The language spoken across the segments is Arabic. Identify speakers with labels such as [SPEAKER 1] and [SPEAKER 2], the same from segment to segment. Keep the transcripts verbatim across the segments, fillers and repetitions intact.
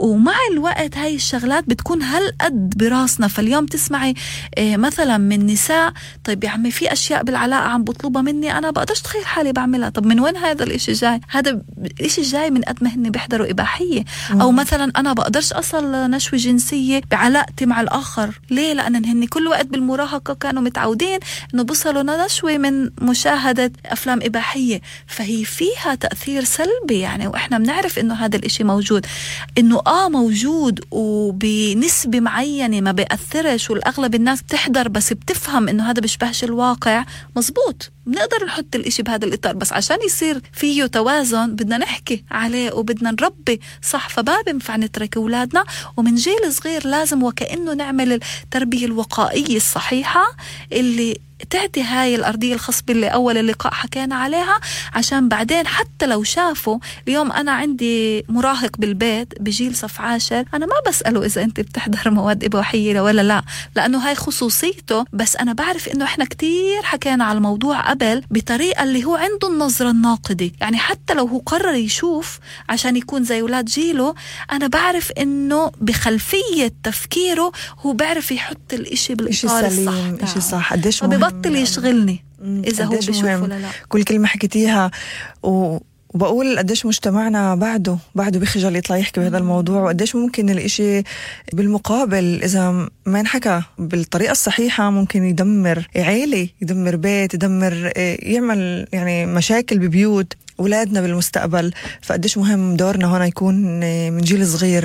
[SPEAKER 1] ومع الوقت هاي الشغلات بتكون هالقد براسنا. فاليوم تسمعي إيه مثلا من نساء، طيب يا عمي في أشياء بالعلاقة عم بطلبها مني أنا بقدرش أتخيل حالي بعملها. طب من وين هذا الإشي جاي؟ هذا الإشي جاي من قد ما هن بيحضروا إباحية. أو مثلا أنا بقدرش أصل نشوة جنسية بعلاقتي مع الآخر. ليه؟ لأن هن كل وقت بالمراهقة كانوا متعودين إنه بصلوا نشوة من مشاهدة أفلام إباحية، فهي فيها تأثير سلبي يعني. وإحنا بنعرف إنه هذا الإشي موجود، إنه آه موجود وبنسبة معينة ما بيأثرش، والأغلب الناس بتحضر بس بتفهم إنه هذا بيشبهش الواقع. مزبوط، بنقدر نحط الإشي بهذا الإطار، بس عشان يصير فيه توازن بدنا نحكي عليه وبدنا نربي صح. فما بينفع نترك أولادنا، ومن جيل صغير لازم وكأنه نعمل التربية الوقائية الصحيحة اللي تعطي هاي الأرضية الخصبة اللي أول اللقاء حكينا عليها، عشان بعدين حتى لو شافوا. اليوم أنا عندي مراهق بالبيت بجيل صف عاشر، أنا ما بسأله إذا أنت بتحضر مواد إباحية ولا لا، لأنه هاي خصوصيته. بس أنا بعرف إنه إحنا كتير حكينا على الموضوع قبل بطريقة اللي هو عنده النظرة الناقدة. يعني حتى لو هو قرر يشوف عشان يكون زي ولاد جيله، أنا بعرف إنه بخلفية تفكيره هو بعرف يحط الإشي بالإطار الصح.
[SPEAKER 2] إشي صح. قديش
[SPEAKER 1] بطل يشغلني إذا هو بيشوف ولا لا.
[SPEAKER 2] كل كلمة حكيتيها و... وبقول قديش مجتمعنا بعده بعده بيخجل يطلع يحكي بهذا الموضوع، وقديش ممكن الاشي بالمقابل إذا ما انحكى بالطريقة الصحيحة ممكن يدمر عيلة، يدمر بيت، يدمر يعمل يعني مشاكل ببيوت أولادنا بالمستقبل. فقديش مهم دورنا هنا يكون من جيل صغير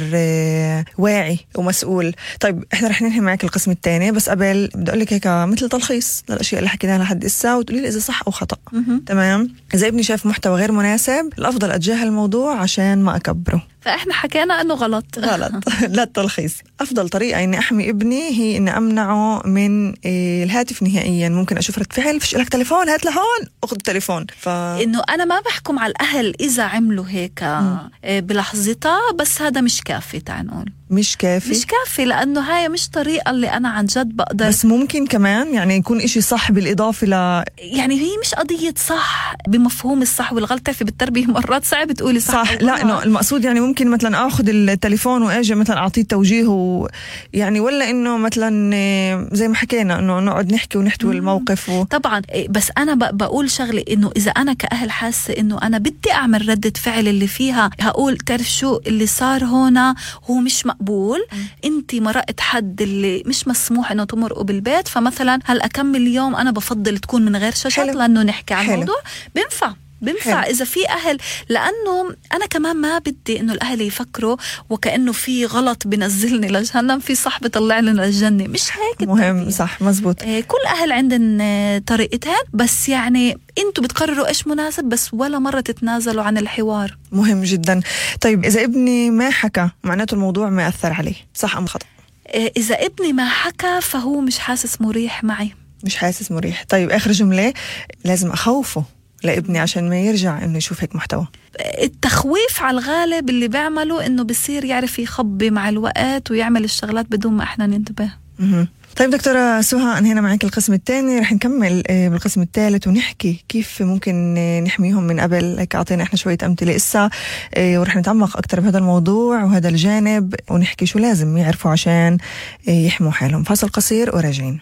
[SPEAKER 2] واعي ومسؤول. طيب احنا رح ننهي معك القسم الثاني، بس قبل بدي أقول لك هيك مثل تلخيص للأشياء اللي حكيناها لحد إسا، وتقولي لي إذا صح أو خطأ. تمام؟ إذا ابني شاف محتوى غير مناسب الأفضل أتجاهل الموضوع عشان ما أكبره.
[SPEAKER 1] فإحنا حكينا أنه غلط.
[SPEAKER 2] غلط. لا التلخيص. أفضل طريقة إني أحمي ابني هي إني أمنعه من الهاتف نهائيا. ممكن أشوف رد فعل، فيش لك تليفون، هات لهون، أخذ التليفون. ف... إنه
[SPEAKER 1] أنا ما بحكم على الأهل إذا عملوا هيك م. بلحظتها، بس هذا مش كافي. تعال نقول
[SPEAKER 2] مش كافي
[SPEAKER 1] مش كافي لأنه هاي مش طريقة اللي أنا عن جد بقدر.
[SPEAKER 2] بس ممكن كمان يعني يكون إشي صح بالإضافة ل
[SPEAKER 1] يعني هي مش قضية صح بمفهوم الصح والغلط. في بالتربية مرات صعب تقولي صح,
[SPEAKER 2] صح. لا إنه المقصود يعني ممكن مثلا أخذ التليفون وأجي مثلا أعطيه توجيه و... يعني ولا إنه مثلا زي ما حكينا إنه نقعد نحكي ونحتوي الموقف و...
[SPEAKER 1] طبعا. بس أنا بقول شغلة، إنه إذا أنا كأهل حاسة إنه أنا بدي أعمل ردة فعل اللي فيها هقول تعرف شو اللي صار هنا هو مش مقبول. انت مرقت حد اللي مش مسموح انه تمرقوا بالبيت، فمثلا هل اكمل اليوم انا بفضل تكون من غير شاشات لانه نحكي عن الموضوع. بينفع بينفع حلو. إذا في أهل، لأنه أنا كمان ما بدي إنه الأهل يفكروا وكأنه في غلط بنزلني لجهنم، في صح بطلع لنا الجنة. مش هيك
[SPEAKER 2] مهم
[SPEAKER 1] التربية.
[SPEAKER 2] صح مزبوط.
[SPEAKER 1] إيه كل أهل عندن طريقتين، بس يعني أنتوا بتقرروا إيش مناسب، بس ولا مرة تتنازلوا عن الحوار.
[SPEAKER 2] مهم جدا. طيب إذا ابني ما حكى معناته الموضوع ما أثر عليه، صح أم خطأ؟
[SPEAKER 1] إيه إذا ابني ما حكى فهو مش حاسس مريح معي.
[SPEAKER 2] مش حاسس مريح. طيب آخر جملة، لازم أخوفه لابني عشان ما يرجع إنه يشوف هيك محتوى.
[SPEAKER 1] التخويف على الغالب اللي بيعمله إنه بصير يعرف يخبي مع الوقت ويعمل الشغلات بدون ما إحنا ننتبه.
[SPEAKER 2] مه. طيب دكتورة سهى، أنهينا معك القسم الثاني، رح نكمل بالقسم الثالث ونحكي كيف ممكن نحميهم من قبل. هيك أعطينا إحنا شوية أمثلة إسا، ورح نتعمق أكتر بهذا الموضوع وهذا الجانب، ونحكي شو لازم يعرفوا عشان يحموا حالهم. فاصل قصير وراجعين.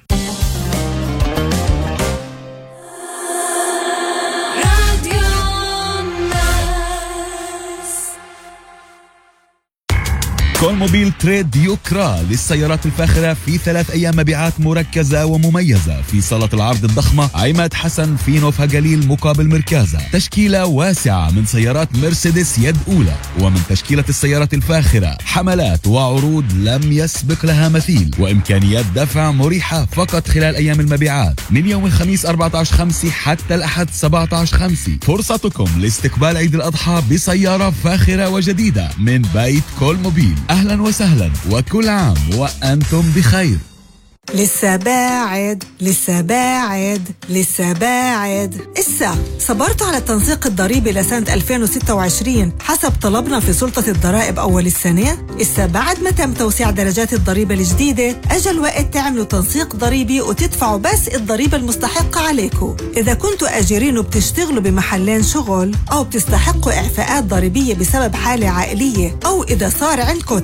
[SPEAKER 3] كولموبيل تريد يوكرا للسيارات الفاخرة في ثلاث أيام مبيعات مركزة ومميزة في صالة العرض الضخمة عماد حسن في نوفا جليل مقابل مركزة. تشكيلة واسعة من سيارات مرسيدس يد أولى، ومن تشكيلة السيارات الفاخرة حملات وعروض لم يسبق لها مثيل، وإمكانيات دفع مريحة فقط خلال أيام المبيعات من يوم الخميس أربعة عشر خمسة حتى الأحد سبعة عشر خمسة. فرصتكم لاستقبال عيد الأضحى بسيارة فاخرة وجديدة من بيت كولموبيل. أهلا وسهلا وكل عام وأنتم بخير.
[SPEAKER 4] لسه باعد لسه باعد لسه باعد إسا صبرت على التنسيق الضريبي لسنة ألفين وستة وعشرين حسب طلبنا في سلطة الضرائب أول السنة. إسا بعد ما تم توسيع درجات الضريبة الجديدة أجل الوقت تعملوا تنسيق ضريبي وتدفعوا بس الضريبة المستحقة عليكم. إذا كنتوا أجرين وبتشتغلوا بمحلين شغل، أو بتستحقوا إعفاءات ضريبية بسبب حالة عائلية، أو إذا صار عندكم